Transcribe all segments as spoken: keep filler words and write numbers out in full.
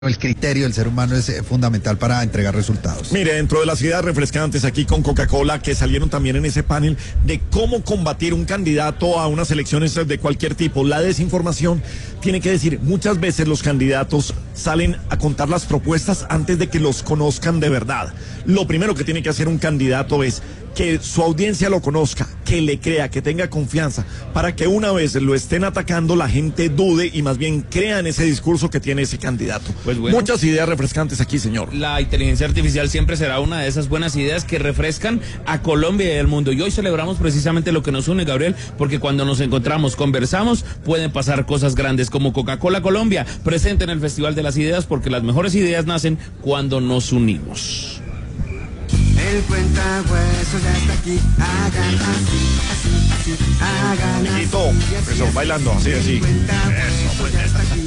El criterio del ser humano es eh, fundamental para entregar resultados. Mire, dentro de las ideas refrescantes aquí con Coca-Cola que salieron también en ese panel de cómo combatir un candidato a unas elecciones de cualquier tipo, la desinformación, tiene que decir, muchas veces los candidatos salen a contar las propuestas antes de que los conozcan de verdad. Lo primero que tiene que hacer un candidato es que su audiencia lo conozca, que le crea, que tenga confianza, para que una vez lo estén atacando la gente dude y más bien crea en ese discurso que tiene ese candidato. Pues bueno, muchas ideas refrescantes aquí, señor. La inteligencia artificial siempre será una de esas buenas ideas que refrescan a Colombia y al mundo. Y hoy celebramos precisamente lo que nos une, Gabriel, porque cuando nos encontramos, conversamos, pueden pasar cosas grandes como Coca-Cola Colombia, presente en el Festival de las Ideas, porque las mejores ideas nacen cuando nos unimos. El cuentahuesos ya está aquí, hagan así, así, así, hagan así. Amiguito, eso, bailando, así, así. Eso, pues, ya está aquí.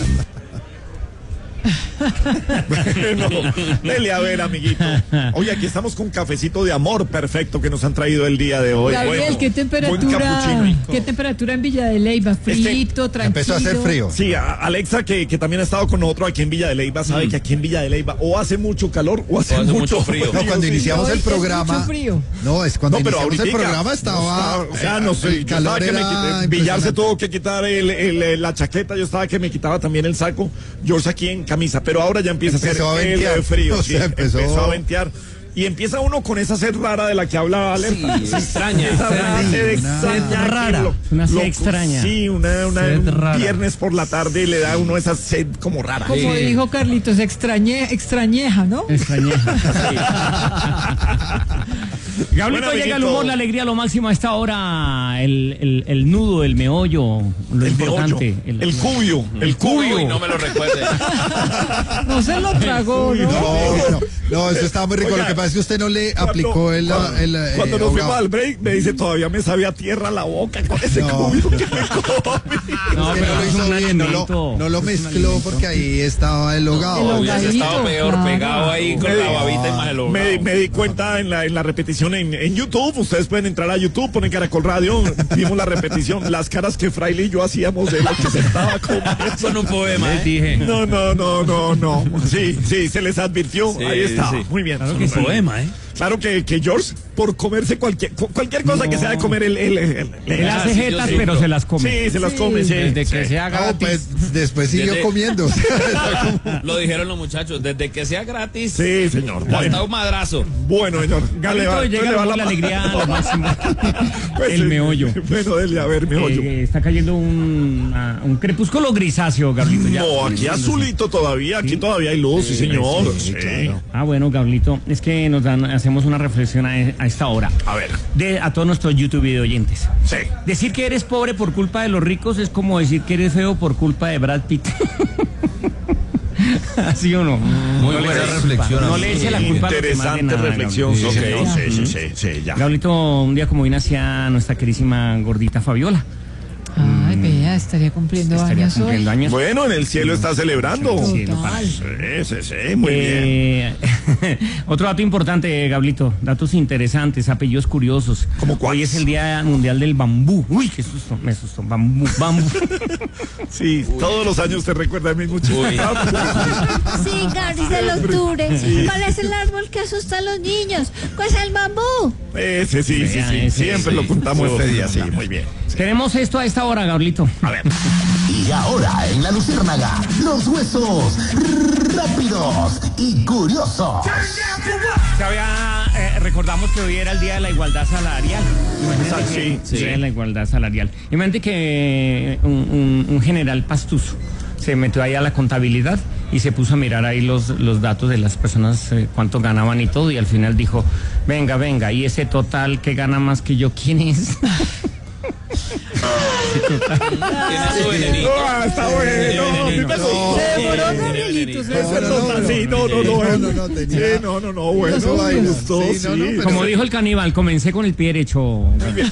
Bueno, dele a ver, amiguito. Oye, aquí estamos con un cafecito de amor perfecto que nos han traído el día de hoy. Gabriel, bueno, ¿qué temperatura? ¿Qué temperatura en Villa de Leyva? Frito, es que tranquilo. Empezó a hacer frío. Sí, a Alexa, que, que también ha estado con nosotros aquí en Villa de Leyva, sabe mm. que aquí en Villa de Leyva o hace mucho calor o hace, o hace mucho, mucho frío. No, cuando iniciamos el programa. Es frío. No, es cuando no, pero iniciamos ahorita, el programa estaba. No, o sea, no sé. El calor que era me, Villar se tuvo que quitar el, el, el, la chaqueta, yo estaba que me quitaba también el saco. George aquí en camisa, pero ahora ya empieza empezó a hacer a el frío. O sea, sí, empezó... empezó a ventear. Y empieza uno con esa sed rara de la que habla Alerta. Sí, extraña. Esa Extraña. sed extraña. Rara. Lo, una sed lo, extraña. Sí, una, una Sed un rara. viernes por la tarde le da a uno esa sed como rara. Como Sí. dijo Carlitos, extrañe, extrañeja, ¿no? Extrañeja. Gablito, Bueno, llega el amiguito. humor, la alegría, lo máximo a esta hora, el, el, el nudo, el meollo, lo El importante. meollo, el cubio, el cubio. Uy, no me lo recuerde. No se lo tragó, Uy, ¿no? No, no, no, eso estaba muy rico. Oiga, Lo que pasa es que usted no le Cuando- aplicó el. cuando, el, el, cuando eh, nos fuimos ahogado. al break, me dice, todavía me sabía tierra la boca con ese No. cubio que me comí. No, Es que pero no lo es un hizo bien, no alimento. lo, no lo mezcló porque ahí estaba el El hogado. Hubiese estado hogadito, peor claro. pegado ahí con Me la di- babita y más el Me, hogado. me di cuenta en la, en la repetición en, en YouTube. Ustedes pueden entrar a YouTube, ponen Caracol Radio. Vimos la repetición. Las caras que Fraile y yo hacíamos de lo que se estaba comiendo. Son un poema, Les ¿eh? dije. No, no, no, no, no. Sí, sí, se les advirtió. Sí, Ahí está. sí. Muy bien. Claro que sí. Poema, ¿eh? Claro que, que George, por comerse cualquier cualquier cosa No. que sea de comer, él, él, él- él- Él Ah, hace sí, jetas, yo sí. pero se las come. sí, se las Sí. come, sí. Desde que sí. sea No, gratis. pues después siguió Desde- comiendo. Lo dijeron los muchachos, desde que sea gratis, Sí, señor. hasta Bueno, un madrazo. bueno, señor. Dale, Gablito, va, llega dale, el va humor, la alegría, lo máximo. Pues, El eh, meollo. Bueno, dele, a ver, meollo. Eh, está cayendo un, ah, un crepúsculo grisáceo, Gablito. Ya. No, aquí azulito todavía, aquí todavía hay luz, sí, señor. sí, Sí. claro. Ah, bueno, Gablito, es que nos dan, hacemos una reflexión a, a esta hora. A ver, De, a todos nuestros YouTube video oyentes. sí. Decir que eres pobre por culpa de los ricos es como decir que eres feo por culpa de Brad Pitt. ¿Sí o no? Muy no buena le eche- reflexión, No le eche la culpa a los demás de Interesante nada, reflexión. Sí, Gablito. señor. Sí, sí, sí, sí, ya. Gablito, un día como hoy nacía nuestra queridísima gordita Fabiola. Ay, vea, estaría cumpliendo Estaría años cumpliendo hoy. años. Bueno, en el cielo está celebrando. Sí, Total. no para. Sí, sí, sí, muy bien. Eh, otro dato importante, Gablito, datos interesantes, apellidos curiosos. ¿Cómo Hoy cuáles? es el Día Mundial del Bambú. Uy, qué susto, me asustó. Bambú, bambú. Sí, todos los años te recuerda a mí mucho. Uy. Sí, Gabriel del octubre. ¿Cuál es el árbol que asusta a los niños? ¿Cuál es el bambú? Ese sí, sí, Vea, sí. ese, Siempre sí. lo contamos Sí, este día, sí, sí. muy bien. Tenemos esto a esta hora, Gablito. A ver. Y ahora en la Luciérnaga, los huesos rápidos y curiosos. Se había, eh, recordamos que hoy era el Día de la Igualdad Salarial. Imagínate Ah, que- sí, Día de la Igualdad Salarial. Imagínate que un, un- un general pastuso se metió ahí a la contabilidad y se puso a mirar ahí los, los datos de las personas, eh, cuánto ganaban y todo, y al final dijo, venga, venga, y ese total que gana más que yo, ¿quién es? Tiene su venenito. Ah, está bueno. No, a mí me No. gustó. Se demoró, Tiene Gabrielito, se venenito. Ese demoró. total, sí, no, no, no. No, no, no, tenía- Sí, no, no, no, bueno, Eso me vaina. gustó, Sí, sí. no, no, pero- Como dijo el caníbal, comencé con el pie derecho.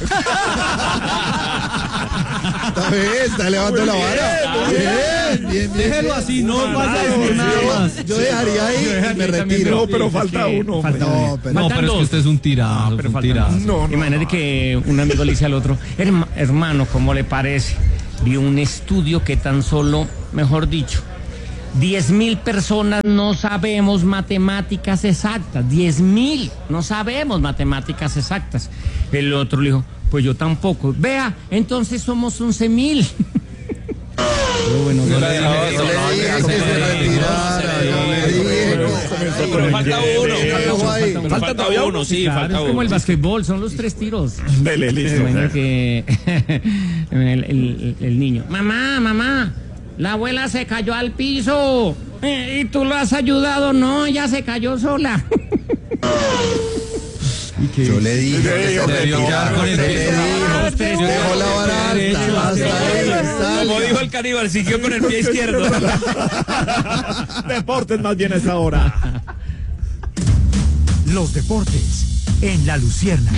Esta vez está elevando la vara. Bien, bien, bien. Déjelo así, no pasa a decir nada más. Yo dejaría ahí y me retiro. No, pero falta uno, hombre. Falta No, uno. pero- Faltan No, pero es que dos. usted es un tirado, No, pero un faltan tirado. dos. No, no, Imagínate no. que un amigo le dice al otro, "Herma- hermano, ¿cómo le parece? Vi un estudio que tan solo, mejor dicho, diez mil personas no sabemos matemáticas exactas, diez mil no sabemos matemáticas exactas. El otro le dijo, pues yo tampoco. Vea, entonces somos once mil. Bueno, no le dije que se retirara. Pero falta uno. Falta todavía uno, sí, falta uno. Es como el básquetbol, son los tres tiros. Dele, listo. Bueno, que el, el, el niño, mamá, mamá, la abuela se cayó al piso. Eh, ¿Y tú lo has ayudado? No, ella se cayó sola. Yo le dije que se retirara. Con el pie. Dejó la vara alta. Hasta ahí. Como dijo el caníbal, siguió con el pie izquierdo. Deportes más bien a esta hora. Los deportes en La Luciérnaga.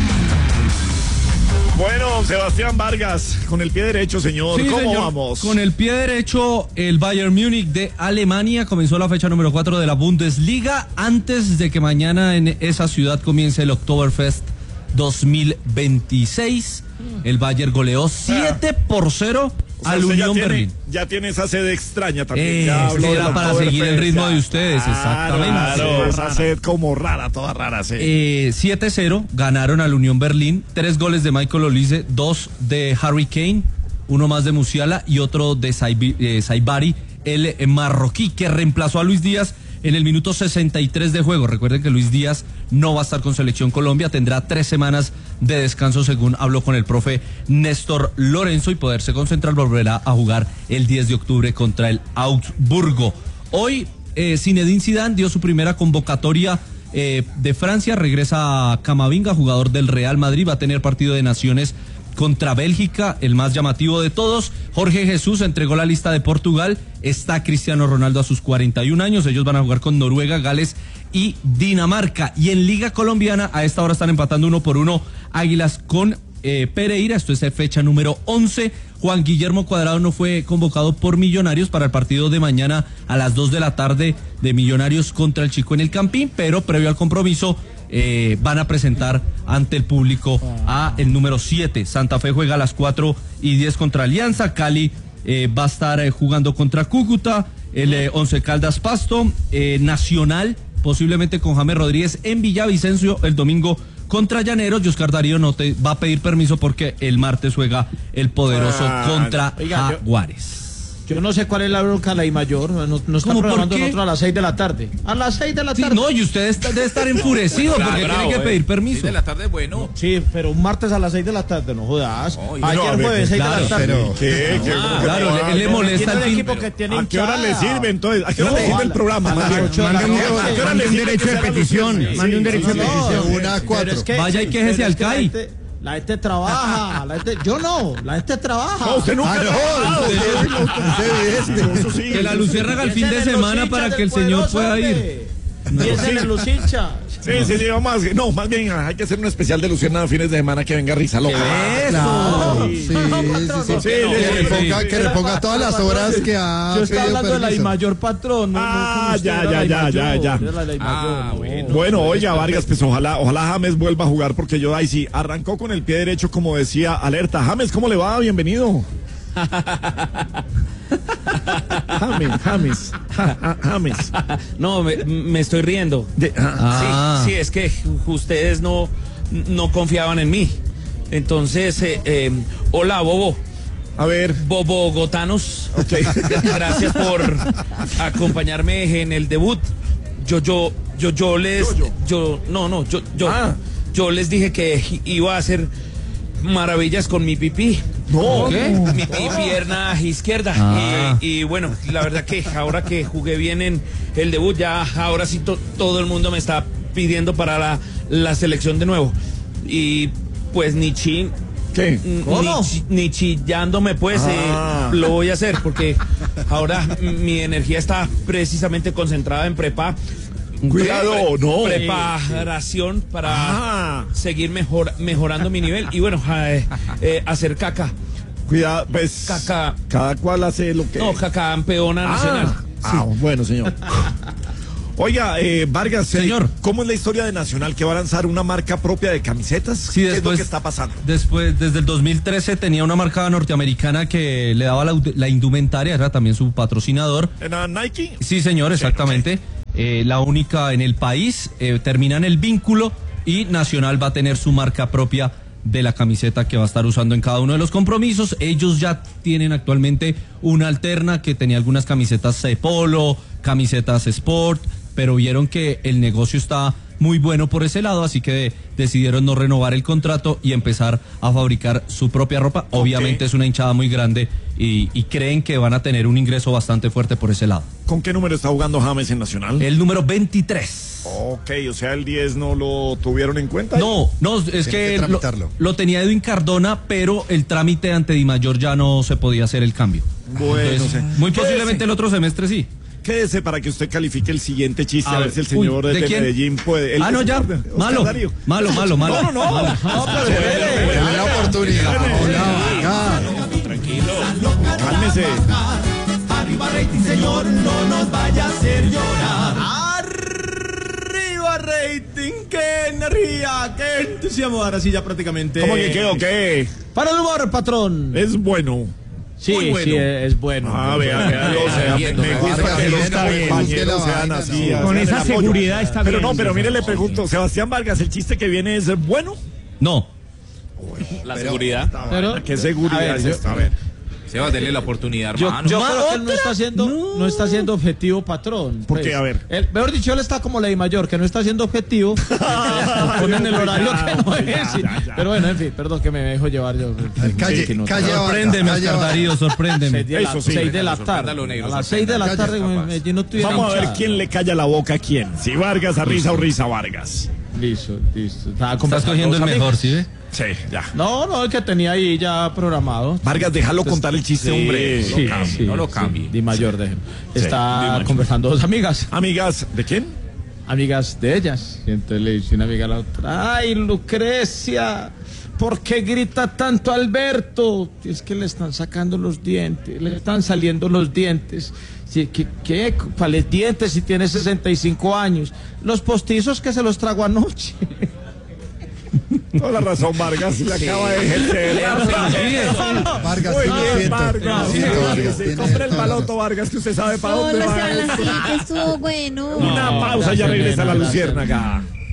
Bueno, Sebastián Vargas, con el pie derecho, señor. Sí, ¿Cómo señor. vamos? Con el pie derecho, el Bayern Múnich de Alemania comenzó la fecha número cuatro de la Bundesliga antes de que mañana en esa ciudad comience el Oktoberfest dos mil veintiséis. El Bayern goleó siete por cero O sea, al usted ya Unión tiene- Berlín. Ya tiene esa sed extraña también. Eh, ya habló era del para Oktoberfest, seguir el ritmo de ya. ustedes, exactamente. Claro, esa sed como rara, toda rara, sí. Eh, siete cero ganaron al Unión Berlín, tres goles de Michael Olise, dos de Harry Kane, uno más de Musiala y otro de Saibi- eh, Saibari, el eh, marroquí, que reemplazó a Luis Díaz en el minuto sesenta y tres de juego. Recuerden que Luis Díaz no va a estar con Selección Colombia, tendrá tres semanas de descanso según habló con el profe Néstor Lorenzo, y poderse concentrar, volverá a jugar el diez de octubre contra el Augsburgo. Hoy eh, Zinedine Zidane dio su primera convocatoria eh, de Francia, regresa a Camavinga, jugador del Real Madrid, va a tener partido de naciones contra Bélgica, el más llamativo de todos. Jorge Jesús entregó la lista de Portugal, está Cristiano Ronaldo a sus cuarenta y un años, ellos van a jugar con Noruega, Gales y Dinamarca. Y en Liga Colombiana a esta hora están empatando uno por uno Águilas con eh, Pereira, esto es de fecha número once. Juan Guillermo Cuadrado no fue convocado por Millonarios para el partido de mañana a las dos de la tarde de Millonarios contra el Chico en el Campín, pero previo al compromiso Eh, van a presentar ante el público a el número siete. Santa Fe juega a las cuatro y diez contra Alianza. Cali eh, va a estar eh, jugando contra Cúcuta. El eh, Once Caldas Pasto. Eh, Nacional, posiblemente con James Rodríguez en Villavicencio el domingo contra Llaneros. Y Oscar Darío no te va a pedir permiso porque el martes juega el poderoso Ah, contra oiga, yo- Jaguares. Yo no sé cuál es la bronca de la I mayor. No, no está ¿Cómo, por programando qué? nosotros a las seis de la tarde. A las seis de la Sí, tarde. no, y usted está- debe estar enfurecido Bravo, porque bravo, tiene que eh. pedir permiso. Seis de la tarde, bueno. Sí, pero un martes a las seis de la tarde, no jodas. no, Ayer a ver, jueves, seis claro, de la tarde. pero ¿qué? ¿Qué? Ah, Claro, no, le- él le no, molesta tiene el un fin- equipo que tiene ¿A qué hora le hinchada. sirve entonces? ¿A qué hora No, le sirve a el la- programa? a las Mande- ocho de la mande un- noche. ¿A qué hora le Mande un sirve derecho que de sea la petición, luciérnaga? mande un Sí, derecho de sí, petición. sí. Una a Pero cuatro. es que- Vaya y sí, quéjese pero al es que la C A I. gente- La gente trabaja, la gente, yo no, la gente trabaja. No, usted nunca Ah, no, ha usted- trabajado. usted- usted- Eso sí, Que la eso sí. Luciérnaga al fin de Piensen en los semana hinchas para del que el señor poderoso, pueda ir. hombre. Piensen en los hinchas. Sí, sí, sí, vamos a- no, más bien hay que hacer un especial de Luciana fines de semana que venga Risa Loca. Claro, sí, sí, sí, Sí, sí. Que sí, reponga, sí. que reponga todas las horas que ha Yo estaba pedido hablando de la I permiso. mayor patrón. No, Ah, no, usted ya, era ya, la I ya, mayor, ya, ya. era la I mayor, Ah, no, bueno. no, Bueno, no, oiga, está Vargas, pues ojalá, ojalá James vuelva a jugar, porque yo ahí sí arrancó con el pie derecho, como decía Alerta. James, ¿cómo le va? Bienvenido. James, James, Ja- ja- James. No, me, me estoy riendo. De- ah. Sí, sí, es que ustedes no, no confiaban en mí. Entonces, eh, eh, hola, Bobo. A ver, Bobogotanos. Gracias por acompañarme en el debut. Yo, yo, yo, yo les, Yo, yo. yo, no, no, yo, yo, Ah. yo les dije que iba a hacer maravillas con mi pipí. no, ¿Qué? Mi pi- pierna izquierda. Ah. Y, y bueno, la verdad que ahora que jugué bien en el debut, ya ahora sí to- todo el mundo me está pidiendo para la, la selección de nuevo. Y pues ni chin, ¿qué? ni, chi- ni chillándome, pues Ah. eh, lo voy a hacer, porque ahora mi energía está precisamente concentrada en prepa. Cuidado, no. Preparación para Ah. seguir mejor, mejorando mi nivel y bueno, eh, eh, hacer caca. Cuidado, pues. Caca. Cada cual hace lo que. No, caca campeona nacional. Ah, ah, bueno, señor. Oiga, eh, Vargas, señor, ¿cómo es la historia de Nacional que va a lanzar una marca propia de camisetas? Sí, ¿Qué después, es lo que está pasando? Después, desde el dos mil trece tenía una marca norteamericana que le daba la, la indumentaria, era también su patrocinador. ¿Era Nike? Sí, señor, exactamente. Sí, okay. eh, la única en el país, eh, terminan el vínculo y Nacional va a tener su marca propia de la camiseta que va a estar usando en cada uno de los compromisos. Ellos ya tienen actualmente una alterna que tenía algunas camisetas de polo, camisetas sport, pero vieron que el negocio está muy bueno por ese lado, así que decidieron no renovar el contrato y empezar a fabricar su propia ropa. Okay. Obviamente es una hinchada muy grande y, y creen que van a tener un ingreso bastante fuerte por ese lado. ¿Con qué número está jugando James en Nacional? El número veintitrés. Ok, o sea, el diez no lo tuvieron en cuenta. No, no, es que, que lo, lo tenía Edwin Cardona, pero el trámite ante Dimayor ya no se podía hacer el cambio. Bueno, entonces, no sé. Muy posiblemente el otro semestre sí. Quédese para que usted califique el siguiente chiste, a, a ver si el señor uy, de, ¿de Medellín puede. Ah, no, ya. Malo. Malo, malo, malo. No, no, no. Malo. No, pero déle la oportunidad. Tranquilo. Cálmese. Arriba rating, señor, no nos vaya a hacer llorar. Arriba rating, que energía, qué entusiasmo. Ahora sí ya prácticamente. ¿Cómo que qué o qué? Para el humor, patrón. Es bueno. Sí, bueno. sí, es bueno. Ah, vea, vea, o sea, me, me gusta que los compañeros sean así. Con esa seguridad está bien. Pero no, pero mire, le pregunto, Sebastián Vargas, ¿el chiste que viene es bueno? No. La seguridad. Pero, ¿qué seguridad es esta? A ver. Sebas, denle la oportunidad, yo, hermano. Yo creo que él no está siendo, no. no está siendo objetivo, patrón. ¿Por qué? Pues, a ver. Él, mejor dicho, él está como Ley Mayor, que no está siendo objetivo. Ponen el horario que no es. Ya, ya. Pero bueno, en fin, perdón que me dejo llevar yo. Calle, sí, no, calle, sorpréndeme, Oscar Darío, sorpréndeme. Eso sí. seis de la tarde. A las seis de la tarde me no tuviera Vamos a ver quién le calla la boca a quién. Si Vargas a Risa o Risa Vargas. Listo, listo. Estás cogiendo el mejor, ¿sí ve? Sí, ya. No, no, el que tenía ahí ya programado. Vargas, déjalo Entonces, contar el chiste, sí, hombre. Sí, no, cambie, sí, no lo cambie. Sí, Di Mayor, déjelo. Sí, Está Di conversando dos amigas. ¿Amigas de quién? Amigas de ellas. Y entonces le dice una amiga a la otra: ¡ay, Lucrecia! ¿Por qué grita tanto Alberto? Es que le están sacando los dientes, le están saliendo los dientes. ¿Qué? ¿Qué? ¿Cuáles dientes si tiene sesenta y cinco años? Los postizos que se los trago anoche. Toda la razón, Vargas, le sí. acaba de ejercer. Vargas, muy sí, bien, siento, Vargas. sí, Vargas Sí, compre el baloto, Vargas, que usted sabe para dónde va. Solo se habla así, que estuvo bueno. Una pausa, ya regresa la Luciérnaga.